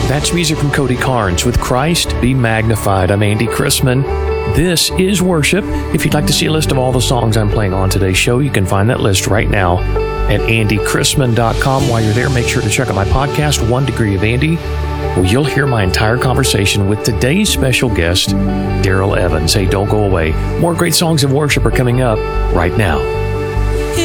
That's music from Cody Carnes with Christ Be Magnified. I'm Andy Chrisman. This is worship. If you'd like to see a list of all the songs I'm playing on today's show, you can find that list right now at andychrisman.com. While you're there, make sure to check out my podcast, 1 Degree of Andy, where you'll hear my entire conversation with today's special guest, Daryl Evans. Hey, don't go away. More great songs of worship are coming up right now.